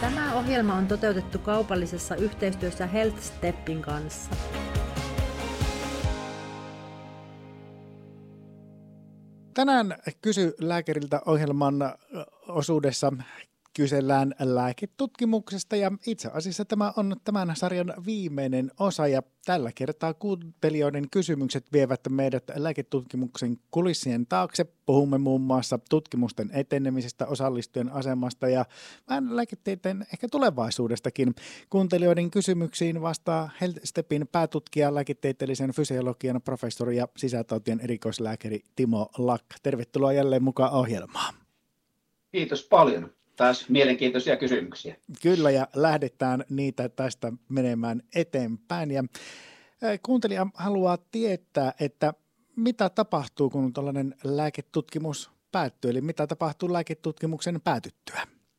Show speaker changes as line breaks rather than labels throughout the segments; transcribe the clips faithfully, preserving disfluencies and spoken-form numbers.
Tämä ohjelma on toteutettu kaupallisessa yhteistyössä Health Stepin kanssa.
Tänään Kysy lääkäriltä -ohjelman osuudessa kysellään lääketutkimuksesta ja itse asiassa tämä on tämän sarjan viimeinen osa ja tällä kertaa kuuntelijoiden kysymykset vievät meidät lääketutkimuksen kulissien taakse. Puhumme muun muassa tutkimusten etenemisestä, osallistujien asemasta ja vähän lääketieteen ehkä tulevaisuudestakin. Kuuntelijoiden kysymyksiin vastaa Health Stepin päätutkija, lääketieteellisen fysiologian professori ja sisätautien erikoislääkäri Timo Lack. Tervetuloa jälleen mukaan ohjelmaan.
Kiitos paljon. Taas mielenkiintoisia kysymyksiä.
Kyllä, ja lähdetään niitä tästä menemään eteenpäin. Ja kuuntelija haluaa tietää, että mitä tapahtuu, kun tällainen lääketutkimus päättyy, eli mitä tapahtuu lääketutkimuksen päätyttyä?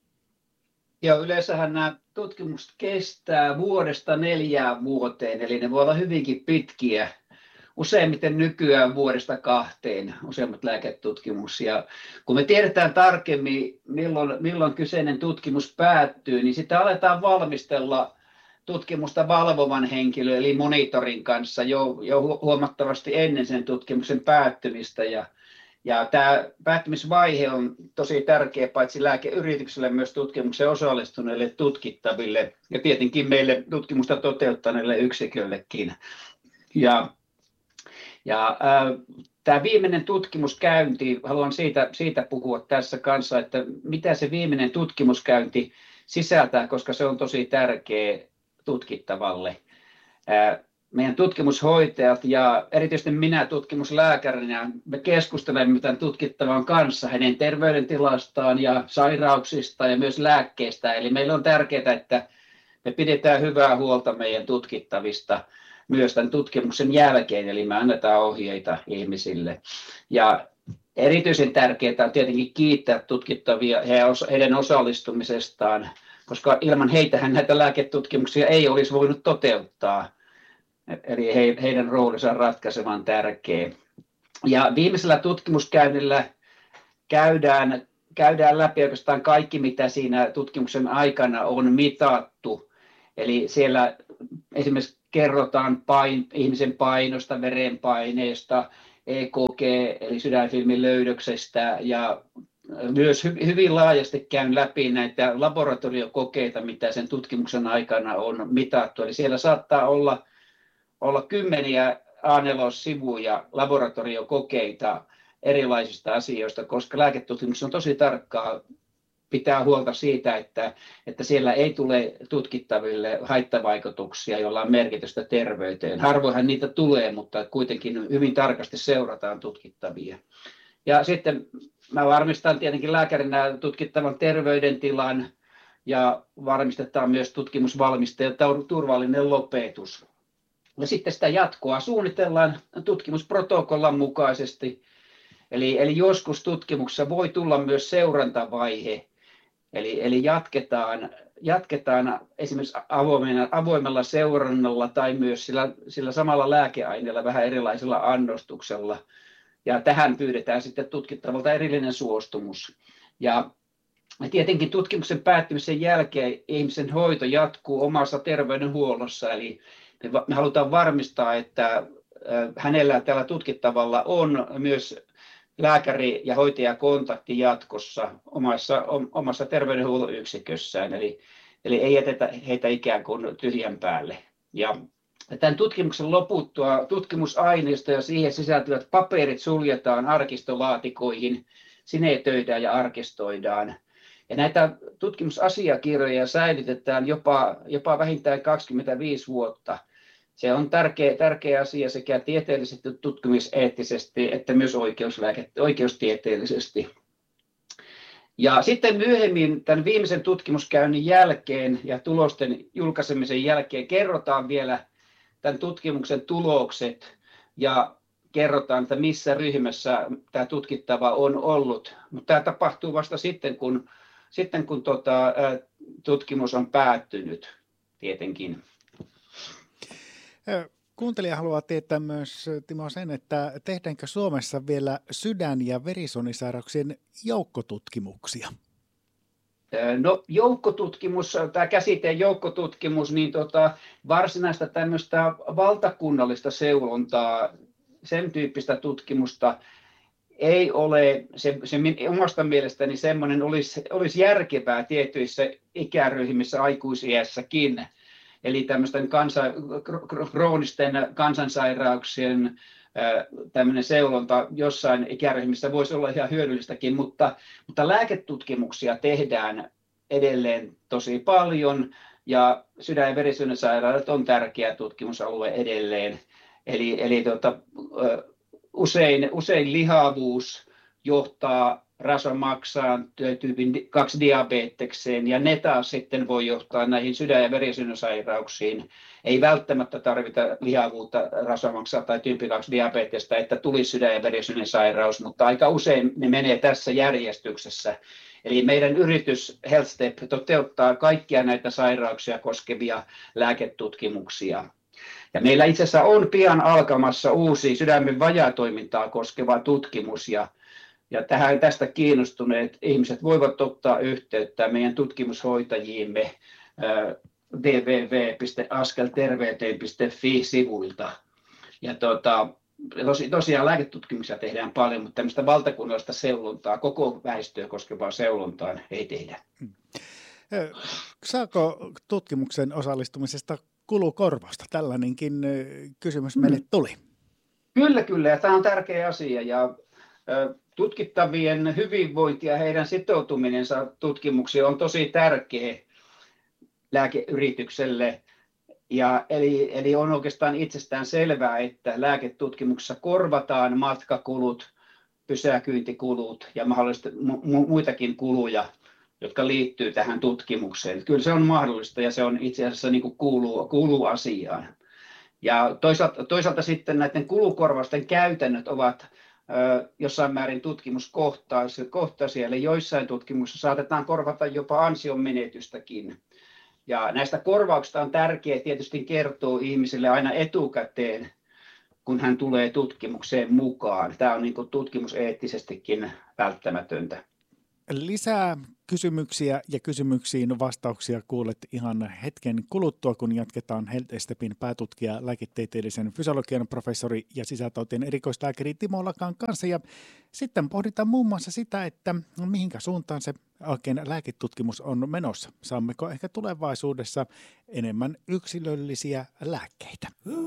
Joo, yleensähän nämä tutkimukset kestää vuodesta neljään vuoteen, eli ne voi olla hyvinkin pitkiä. Useimmiten nykyään vuodesta kahteen useimmat lääketutkimus. Ja kun me tiedetään tarkemmin, milloin, milloin kyseinen tutkimus päättyy, niin sitä aletaan valmistella tutkimusta valvovan henkilön eli monitorin kanssa jo, jo huomattavasti ennen sen tutkimuksen päättymistä. Ja, ja tämä päättymisvaihe on tosi tärkeä paitsi lääkeyritykselle myös tutkimuksen osallistuneille tutkittaville ja tietenkin meille tutkimusta toteuttaneille yksiköllekin. Ja Ja äh, tämä viimeinen tutkimuskäynti, haluan siitä, siitä puhua tässä kanssa, että mitä se viimeinen tutkimuskäynti sisältää, koska se on tosi tärkeä tutkittavalle. Äh, meidän tutkimushoitajat ja erityisesti minä tutkimuslääkärinä, me keskustelemme tämän tutkittavan kanssa hänen terveydentilastaan ja sairauksista ja myös lääkkeistä. Eli meillä on tärkeää, että me pidetään hyvää huolta meidän tutkittavista myös tämän tutkimuksen jälkeen, eli me annetaan ohjeita ihmisille. Ja erityisen tärkeää on tietenkin kiittää tutkittavia heidän osallistumisestaan, koska ilman heitähän näitä lääketutkimuksia ei olisi voinut toteuttaa. Eli he, heidän roolinsa on ratkaisevan tärkeä. Ja viimeisellä tutkimuskäynnillä käydään, käydään läpi oikeastaan kaikki, mitä siinä tutkimuksen aikana on mitattu. Eli siellä esimerkiksi kerrotaan pain, ihmisen painosta, verenpaineesta, E K G eli sydänfilmin löydöksestä ja myös hy, hyvin laajasti käyn läpi näitä laboratoriokokeita, mitä sen tutkimuksen aikana on mitattu. Eli siellä saattaa olla, olla kymmeniä A neljä-sivuja laboratoriokokeita erilaisista asioista, koska lääketutkimus on tosi tarkkaa. Pitää huolta siitä, että, että siellä ei tule tutkittaville haittavaikutuksia, joilla on merkitystä terveyteen. Harvoinhan niitä tulee, mutta kuitenkin hyvin tarkasti seurataan tutkittavia. Ja sitten mä varmistan tietenkin lääkärinä tutkittavan terveydentilan ja varmistetaan myös tutkimusvalmisteen turvallinen lopetus. Ja sitten sitä jatkoa suunnitellaan tutkimusprotokollan mukaisesti. Eli, eli joskus tutkimuksessa voi tulla myös seurantavaihe. Eli, eli jatketaan, jatketaan esimerkiksi avoimella, avoimella seurannalla tai myös sillä, sillä samalla lääkeaineella vähän erilaisella annostuksella. Ja tähän pyydetään sitten tutkittavalta erillinen suostumus. Ja tietenkin tutkimuksen päättymisen jälkeen ihmisen hoito jatkuu omassa terveydenhuollossa. Eli me halutaan varmistaa, että hänellä tällä tutkittavalla on myös lääkäri- ja hoitajakontakti jatkossa omassa, omassa terveydenhuollon yksikössään, eli, eli ei jätetä heitä ikään kuin tyhjän päälle. Ja tämän tutkimuksen loputtua tutkimusaineisto ja siihen sisältyvät paperit suljetaan arkistolaatikoihin, sinetöidään ja arkistoidaan. Ja näitä tutkimusasiakirjoja säilytetään jopa, jopa vähintään kaksikymmentäviisi vuotta. Se on tärkeä, tärkeä asia sekä tieteellisesti, tutkimuseettisesti että myös oikeustieteellisesti. Ja sitten myöhemmin tämän viimeisen tutkimuskäynnin jälkeen ja tulosten julkaisemisen jälkeen kerrotaan vielä tämän tutkimuksen tulokset ja kerrotaan, että missä ryhmässä tämä tutkittava on ollut. Mutta tämä tapahtuu vasta sitten, kun, sitten, kun tota, tutkimus on päättynyt tietenkin.
Kuuntelija haluaa tietää myös, Timo, sen, että tehdäänkö Suomessa vielä sydän- ja verisuonisairauksien joukkotutkimuksia?
No joukkotutkimus, tämä käsite joukkotutkimus, niin tota, varsinaista tämmöistä valtakunnallista seulontaa, sen tyyppistä tutkimusta ei ole, se, se omasta mielestäni semmoinen olisi, olisi järkevää tietyissä ikäryhmissä aikuisiässäkin. Eli tämmöisten kansa, kroonisten kansansairauksien tämmöinen seulonta jossain ikäryhmissä voisi olla ihan hyödyllistäkin, mutta, mutta lääketutkimuksia tehdään edelleen tosi paljon ja sydän- ja verisuonisairaudet on tärkeä tutkimusalue edelleen. Eli, eli tota, usein, usein lihavuus johtaa rasvamaksaan, tyypin kaksi diabetekseen ja ne taas sitten voi johtaa näihin sydän- ja verisuonisairauksiin. Ei välttämättä tarvita lihavuutta, rasvamaksaa tai tyyppi kaksi diabetesta, että tulisi sydän- ja verisuonisairaus, mutta aika usein ne menee tässä järjestyksessä. Eli meidän yritys HealthStep toteuttaa kaikkia näitä sairauksia koskevia lääketutkimuksia. Ja meillä itse asiassa on pian alkamassa uusi sydämen vajaatoimintaa koskeva tutkimus ja Ja tähän, tästä kiinnostuneet ihmiset voivat ottaa yhteyttä meidän tutkimushoitajiimme double-u double-u double-u piste askelterveyteen piste fi-sivuilta. Ja tuota, tosi, tosiaan lääketutkimuksia tehdään paljon, mutta tämmöistä valtakunnallista seulontaa, koko väestöä koskevaa seulontaa ei tehdä.
Saako tutkimuksen osallistumisesta kulukorvausta? Tällainenkin kysymys meille tuli.
Kyllä, kyllä. Ja tämä on tärkeä asia. Ja tutkittavien hyvinvointi ja heidän sitoutuminensa tutkimuksiin on tosi tärkeä lääkeyritykselle. Ja eli, eli on oikeastaan itsestään selvää, että lääketutkimuksessa korvataan matkakulut, pysäkyyntikulut ja mahdollisesti mu- muitakin kuluja, jotka liittyy tähän tutkimukseen. Kyllä se on mahdollista ja se on itse asiassa niin kuin kuuluu, kuuluu asiaan. Ja toisaalta, toisaalta sitten näiden kulukorvausten käytännöt ovat jossain määrin tutkimuskohtaisia, eli joissain tutkimuksissa saatetaan korvata jopa ansion menetystäkin. Ja näistä korvauksista on tärkeää tietysti kertoa ihmisille aina etukäteen, kun hän tulee tutkimukseen mukaan. Tämä on niin kuin tutkimuseettisestikin välttämätöntä.
Lisää kysymyksiä ja kysymyksiin vastauksia kuulet ihan hetken kuluttua, kun jatketaan HealthStepin päätutkija, lääketieteellisen fysiologian professori ja sisätautien erikoislääkäri Timo Lakan kanssa. Ja sitten pohditaan muun muassa sitä, että mihinkä suuntaan se oikein lääketutkimus on menossa. Saammeko ehkä tulevaisuudessa enemmän yksilöllisiä lääkkeitä?